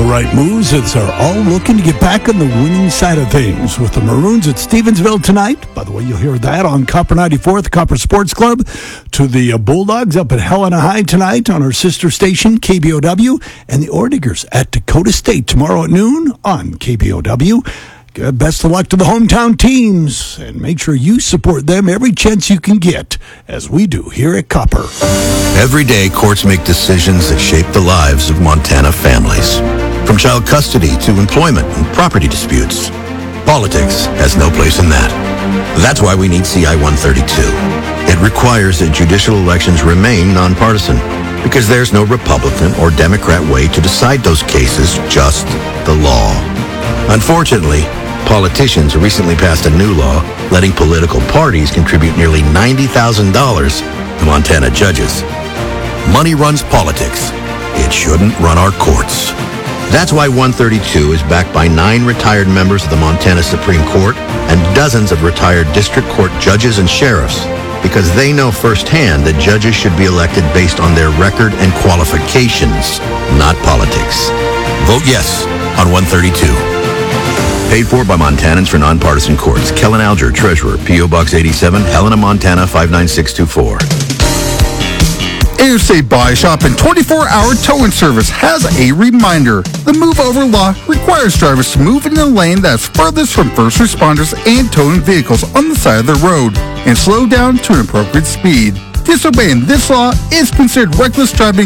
right moves as they're all looking to get back on the winning side of things. With the Maroons at Stevensville tonight. By the way, you'll hear that on Copper 94, the Copper Sports Club. To the Bulldogs up at Helena High tonight on our sister station, KBOW. And the Ordigers at Dakota State tomorrow at noon on KBOW. Best of luck to the hometown teams, and make sure you support them every chance you can get, as we do here at Copper. Every day, courts make decisions that shape the lives of Montana families. From child custody to employment and property disputes, politics has no place in that. That's why we need CI 132. It requires that judicial elections remain nonpartisan, because there's no Republican or Democrat way to decide those cases, just the law. Unfortunately, politicians recently passed a new law letting political parties contribute nearly $90,000 to Montana judges. Money runs politics. It shouldn't run our courts. That's why 132 is backed by 9 retired members of the Montana Supreme Court and dozens of retired district court judges and sheriffs, because they know firsthand that judges should be elected based on their record and qualifications, not politics. Vote yes on 132. Paid for by Montanans for Nonpartisan Courts. Kellen Alger, Treasurer, P.O. Box 87, Helena, Montana 59624. Interstate Body Shop and 24-hour towing service has a reminder. The move over law requires drivers to move in the lane that's furthest from first responders and towing vehicles on the side of the road and slow down to an appropriate speed. Disobeying this law is considered reckless driving